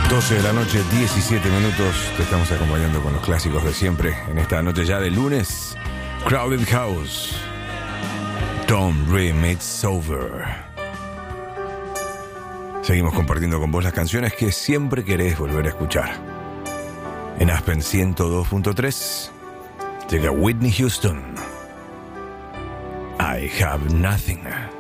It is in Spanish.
12 de la noche, 17 minutos. Te estamos acompañando con los clásicos de siempre. En esta noche ya de lunes, Crowded House, Don't Dream It's Over. Seguimos compartiendo con vos las canciones que siempre querés volver a escuchar. En Aspen 102.3 llega Whitney Houston, I Have Nothing.